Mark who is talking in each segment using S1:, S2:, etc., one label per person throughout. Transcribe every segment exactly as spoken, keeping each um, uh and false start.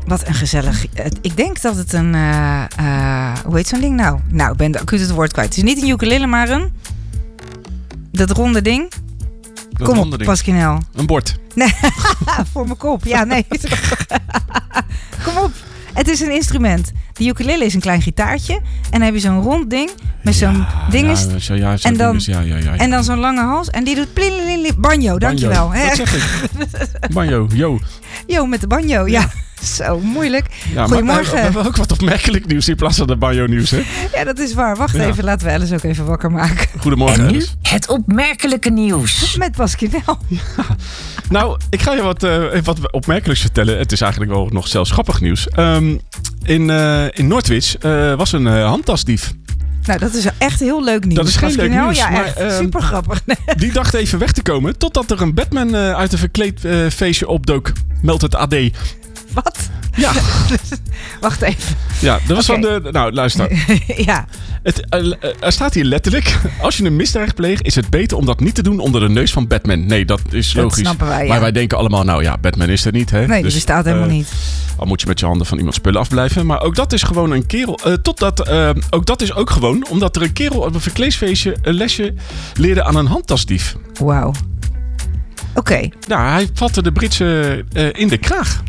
S1: Wat een gezellig... Ik denk dat het een... Uh, uh, hoe heet zo'n ding nou? Nou, ik ben de acuut het woord kwijt. Het is niet een ukulele, maar een... Dat ronde ding.
S2: Dat
S1: Kom
S2: ronde
S1: op,
S2: ding.
S1: Pasquinel.
S2: Een bord.
S1: Nee, voor mijn kop. Ja, nee. Kom op. Het is een instrument. De ukulele is een klein gitaartje. En dan heb je zo'n rond ding. Met zo'n
S2: ja,
S1: dinges.
S2: Ja, zo, ja, zo
S1: en dan,
S2: dinges, ja, ja, ja, ja.
S1: en dan zo'n lange hals. En die doet plililili. Banjo, dankjewel.
S2: Banjo, dat zeg ik. Banjo, yo.
S1: Yo, met de banjo, ja. ja. Zo, moeilijk.
S2: Ja,
S1: Goedemorgen.
S2: Maar we, we hebben ook wat opmerkelijk nieuws in plaats van de banjo nieuws, hè?
S1: Ja, dat is waar. Wacht
S2: ja.
S1: even, laten we Alice ook even wakker maken.
S2: Goedemorgen,
S3: En nu
S2: Alice.
S3: het opmerkelijke nieuws.
S1: Met Pasquinel.
S2: Ja. Nou, ik ga je wat, uh, wat opmerkelijks vertellen. Het is eigenlijk wel nog zelfs grappig nieuws. Um, in, uh, in Noordwich uh, was een uh, handtasdief.
S1: Nou, dat is echt heel leuk nieuws.
S2: Dat is geen
S1: Pasquinel,
S2: leuk nieuws.
S1: Ja,
S2: maar,
S1: echt.
S2: Um,
S1: super grappig.
S2: Die dacht even weg te komen totdat er een Batman uh, uit een verkleedfeestje uh, opdook. Meldt het A D.
S1: Wat?
S2: Ja.
S1: Wacht even.
S2: Ja, dat was
S1: okay.
S2: van de... Nou, luister.
S1: Ja.
S2: Het, uh, er staat hier letterlijk... Als je een misdrijf pleegt, is het beter om dat niet te doen onder de neus van Batman. Nee, dat is
S1: dat
S2: logisch.
S1: snappen wij, ja.
S2: Maar wij denken allemaal, nou ja, Batman is er niet. Hè?
S1: Nee,
S2: dus,
S1: die bestaat helemaal uh, niet.
S2: Al moet je met je handen van iemand spullen afblijven. Maar ook dat is gewoon een kerel... Uh, totdat, uh, ook dat is ook gewoon omdat er een kerel op een verkleesfeestje een lesje leerde aan een handtasdief.
S1: Wauw. Oké. Okay.
S2: Ja, hij vatte de Britse uh, in de kraag.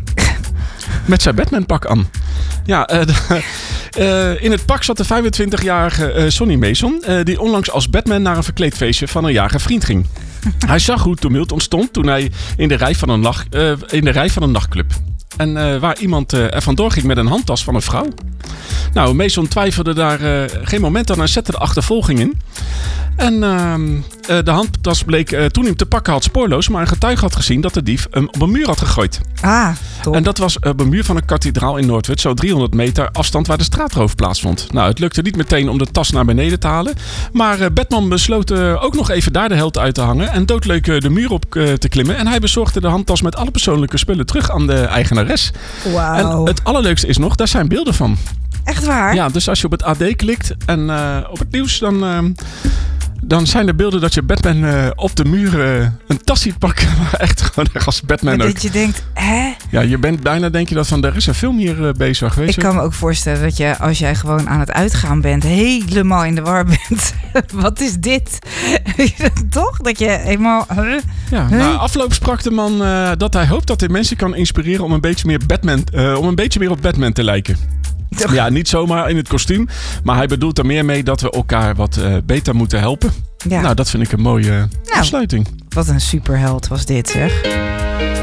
S2: Met zijn Batman-pak aan. Ja, uh, de, uh, in het pak zat de vijfentwintigjarige uh, Sonny Mason... Uh, die onlangs als Batman naar een verkleedfeestje van een jager vriend ging. Hij zag hoe het tumult ontstond toen hij in de rij van een, lach, uh, in de rij van een nachtclub... En uh, waar iemand uh, er vandoor ging met een handtas van een vrouw. Nou, Mason twijfelde daar uh, geen moment aan en zette de achtervolging in. En uh, uh, de handtas bleek uh, toen hij hem te pakken had spoorloos... maar een getuige had gezien dat de dief hem op een muur had gegooid.
S1: Ah, top.
S2: En dat was uh, op een muur van een kathedraal in Noordwich... zo driehonderd meter afstand waar de straatroof plaatsvond. Nou, het lukte niet meteen om de tas naar beneden te halen... maar uh, Batman besloot uh, ook nog even daar de held uit te hangen... en doodleuk uh, de muur op uh, te klimmen... en hij bezorgde de handtas met alle persoonlijke spullen terug aan de eigenares.
S1: Wauw.
S2: En het allerleukste is nog, daar zijn beelden van.
S1: Echt waar?
S2: Ja, dus als je op het A D klikt en uh, op het nieuws... dan, uh, dan zijn er beelden dat je Batman uh, op de muur uh, een tas ziet pakken. Maar echt gewoon echt als Batman
S1: maar
S2: ook.
S1: dat je denkt, hè?
S2: Ja, je bent bijna, denk je dat van, er is een film hier uh, bezig. Weet
S1: Ik
S2: je?
S1: kan me ook voorstellen dat je, als jij gewoon aan het uitgaan bent... helemaal in de war bent. Wat is dit? Toch? Dat je helemaal... Huh?
S2: Ja,
S1: huh?
S2: na afloop sprak de man uh, dat hij hoopt dat hij mensen kan inspireren... om een beetje meer, Batman, uh, om een beetje meer op Batman te lijken. Toch? Ja, niet zomaar in het kostuum. Maar hij bedoelt er meer mee dat we elkaar wat uh, beter moeten helpen. Ja. Nou, dat vind ik een mooie uh, nou, afsluiting.
S1: Wat een superheld was dit, zeg.